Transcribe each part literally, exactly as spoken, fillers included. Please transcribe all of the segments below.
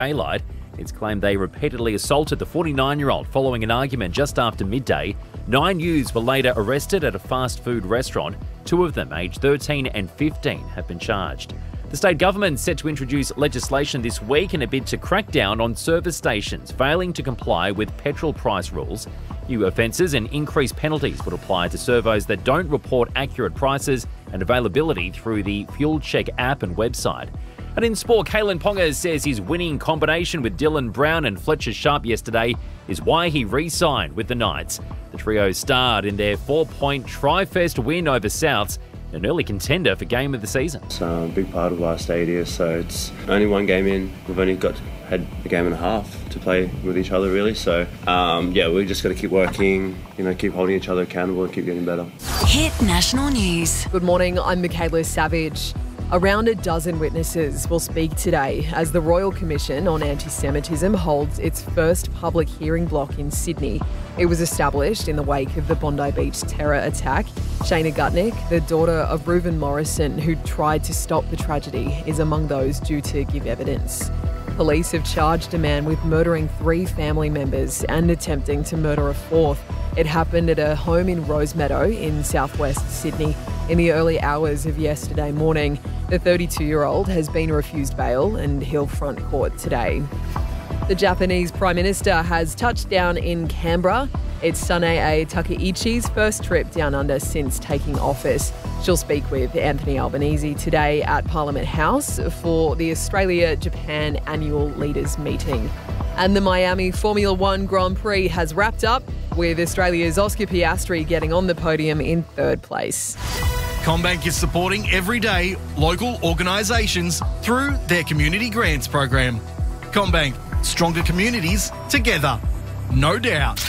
daylight. It's claimed they repeatedly assaulted the forty-nine-year-old following an argument just after midday. Nine youths were later arrested at a fast food restaurant. Two of them, aged thirteen and fifteen, have been charged. The state government is set to introduce legislation this week in a bid to crack down on service stations failing to comply with petrol price rules. New offences and increased penalties would apply to servos that don't report accurate prices and availability through the Fuel Check app and website. And in sport, Kalen Ponga says his winning combination with Dylan Brown and Fletcher Sharp yesterday is why he re-signed with the Knights. The trio starred in their four-point Tri-Fest win over Souths, an early contender for game of the season. It's a big part of why I stayed here, so it's only one game in. We've only got had a game and a half to play with each other, really. So, um, yeah, we just got to keep working, you know, keep holding each other accountable and keep getting better. Hit National News. Good morning, I'm Michaela Savage. Around a dozen witnesses will speak today as the Royal Commission on Anti-Semitism holds its first public hearing block in Sydney. It was established in the wake of the Bondi Beach terror attack. Shana Gutnick, the daughter of Reuven Morrison, who tried to stop the tragedy, is among those due to give evidence. Police have charged a man with murdering three family members and attempting to murder a fourth. It happened at a home in Rosemeadow in southwest Sydney in the early hours of yesterday morning. The thirty-two-year-old has been refused bail and he'll front court today. The Japanese Prime Minister has touched down in Canberra. It's Sanae Takaichi's first trip down under since taking office. She'll speak with Anthony Albanese today at Parliament House for the Australia-Japan annual leaders meeting. And the Miami Formula One Grand Prix has wrapped up with Australia's Oscar Piastri getting on the podium in third place. CommBank is supporting everyday local organisations through their Community Grants program. CommBank, stronger communities together, no doubt.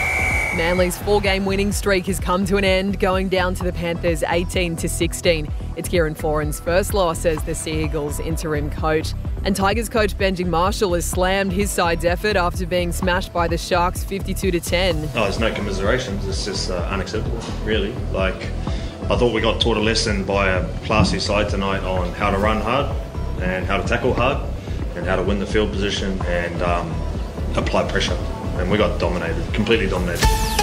Manly's four-game winning streak has come to an end, going down to the Panthers eighteen to sixteen. It's Kieran Foran's first loss as the Sea Eagles interim coach. And Tigers coach Benji Marshall has slammed his side's effort after being smashed by the Sharks fifty-two to ten. Oh, there's no commiserations. It's just uh, unacceptable, really. Like, I thought we got taught a lesson by a classy side tonight on how to run hard and how to tackle hard and how to win the field position and um, apply pressure. And we got dominated, completely dominated.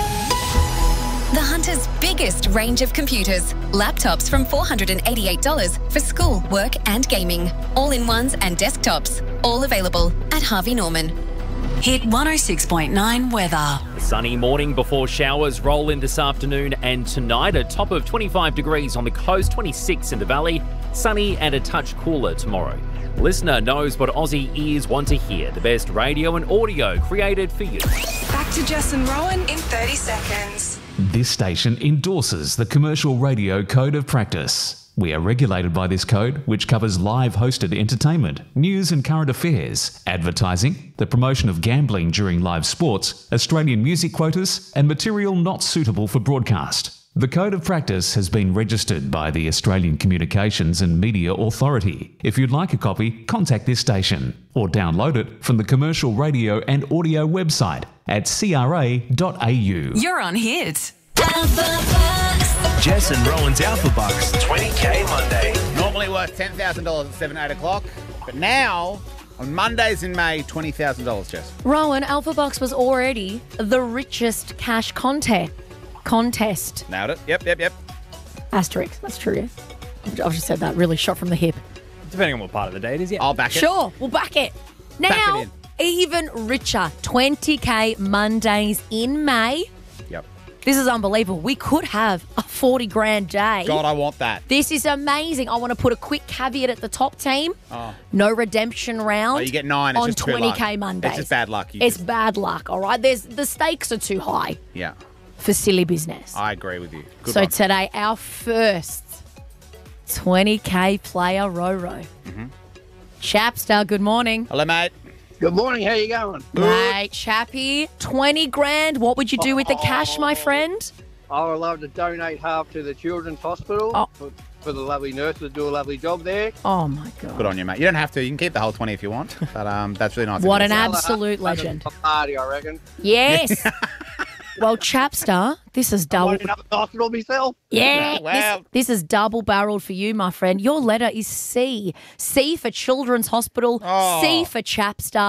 The Hunter's biggest range of computers. Laptops from four hundred eighty-eight dollars for school, work and gaming. All-in-ones and desktops. All available at Harvey Norman. Hit one oh six point nine weather. A sunny morning before showers roll in this afternoon and tonight. A top of twenty-five degrees on the coast, twenty-six in the valley. Sunny and a touch cooler tomorrow. Listener knows what Aussie ears want to hear. The best radio and audio created for you. Back to Jess and Rowan in thirty seconds. This station endorses the Commercial Radio Code of Practice. We are regulated by this code, which covers live hosted entertainment, news and current affairs, advertising, the promotion of gambling during live sports, Australian music quotas, and material not suitable for broadcast. The Code of Practice has been registered by the Australian Communications and Media Authority. If you'd like a copy, contact this station or download it from the Commercial Radio and Audio website at c r a dot a u. You're on Hit. Jess and Rowan's Alpha Bucks twenty K Monday. Normally worth ten thousand dollars at seven, eight o'clock, but now on Mondays in May, twenty thousand dollars, Jess. Rowan, Alpha Bucks was already the richest cash content. Contest. Nailed it. Yep, yep, yep. Asterisk. That's true, yeah. I've just said that really shot from the hip. Depending on what part of the day it is, yeah. I'll back it. Sure, we'll back it. Now, Back it in. even richer. twenty K Mondays in May. Yep. This is unbelievable. We could have a forty grand day. God, I want that. This is amazing. I want to put a quick caveat at the top team. Oh. No redemption round. Oh, you get nine. It's on just pure twenty K luck. Mondays. It's just bad luck. You It's just- bad luck, all right? There's The stakes are too high Yeah, for silly business. I agree with you. Good so one. today, our first twenty K player, Roro. Mm-hmm. Chapstar, good morning. Hello, mate. Good morning. How you going? Mate, Chappy, twenty grand. What would you do with the cash, my friend? I would love to donate half to the Children's Hospital Oh. for, for the lovely nurses that do a lovely job there. Oh, my God. Good on you, mate. You don't have to. You can keep the whole twenty if you want, but um, that's really nice. What of an you. absolute legend. A party, I reckon. Yes. Well, Chapstar, this is I double. want another hospital myself. Yeah, Wow. this, this is double-barreled for you, my friend. Your letter is C. C for Children's Hospital, Oh. C for Chapstar.